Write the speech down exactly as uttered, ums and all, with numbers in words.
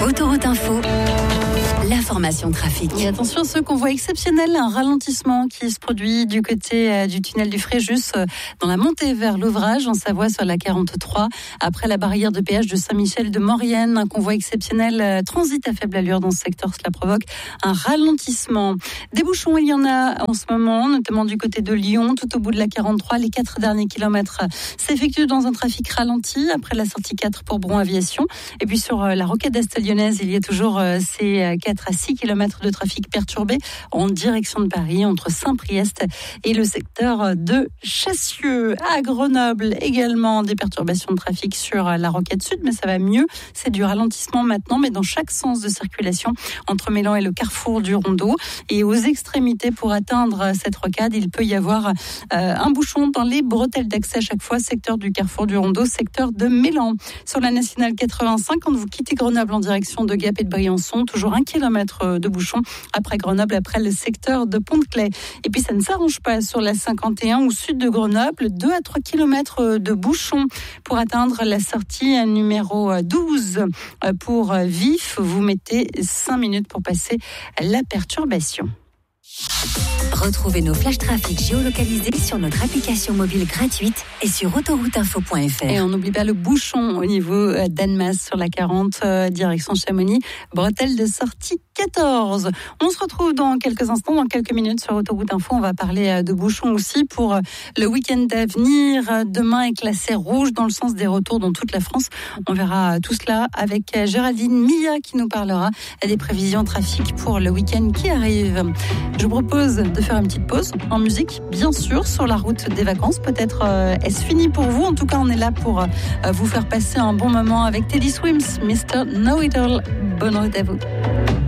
Autoroute Info, l'information trafic. Et attention à ce convoi exceptionnel, un ralentissement qui se produit du côté euh, du tunnel du Fréjus euh, dans la montée vers l'ouvrage en Savoie sur la quarante-trois. Après la barrière de péage de Saint-Michel de Maurienne, un convoi exceptionnel euh, transite à faible allure dans ce secteur. Cela provoque un ralentissement. Des bouchons, il y en a en ce moment, notamment du côté de Lyon, tout au bout de la quarante-trois. Les quatre derniers kilomètres s'effectuent dans un trafic ralenti après la sortie quatre pour Bron Aviation. Et puis sur euh, la rocade est-lyonnaise, il y a toujours euh, ces quatre à six kilomètres de trafic perturbé en direction de Paris, entre Saint-Priest et le secteur de Chassieux. À Grenoble, également des perturbations de trafic sur la rocade sud, mais ça va mieux. C'est du ralentissement maintenant, mais dans chaque sens de circulation entre Mélan et le carrefour du Rondeau. Et aux extrémités, pour atteindre cette rocade, il peut y avoir euh, un bouchon dans les bretelles d'accès à chaque fois, secteur du carrefour du Rondeau, secteur de Mélan. Sur la nationale quatre-vingt-cinq, quand vous quittez Grenoble en direction de Gap et de Briançon, toujours un kilomètre de bouchon après Grenoble, après le secteur de Pont-de-Claix. Et puis ça ne s'arrange pas sur la cinquante et un au sud de Grenoble, deux à trois kilomètres de bouchon pour atteindre la sortie numéro douze. Pour Vif, vous mettez cinq minutes pour passer la perturbation. Retrouvez nos flashs trafic géolocalisés sur notre application mobile gratuite et sur autoroute info point f r. Et on n'oublie pas le bouchon au niveau d'Annemasse sur la quarante, euh, direction Chamonix, bretelle de sortie quatorze. On se retrouve dans quelques instants, dans quelques minutes sur Autoroute Info. On va parler de bouchons aussi pour le week-end à venir. Demain est classé rouge dans le sens des retours dans toute la France. On verra tout cela avec Géraldine Milla qui nous parlera des prévisions trafic pour le week-end qui arrive. Je vous propose de faire une petite pause en musique, bien sûr, sur la route des vacances. Peut-être euh, est-ce fini pour vous. En tout cas, on est là pour euh, vous faire passer un bon moment avec Teddy Swims, mister Know It All. Bonne route à vous.